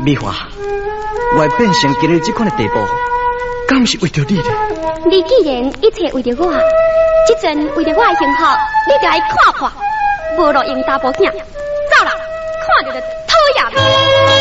美华，我会变成今日这款的地步，敢是为着你呢？ 你既然一切为着我，这阵为着我的幸福，你就来看破，无路用大步囝，走啦，看着就讨厌。